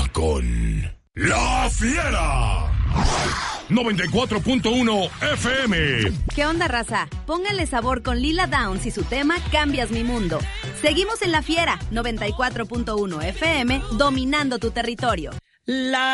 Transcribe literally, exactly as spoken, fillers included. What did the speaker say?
con La Fiera. noventa y cuatro punto uno F M. ¿Qué onda, raza? Pónganle sabor con Lila Downs y su tema Cambias mi mundo. Seguimos en La Fiera, noventa y cuatro punto uno F M, dominando tu territorio. La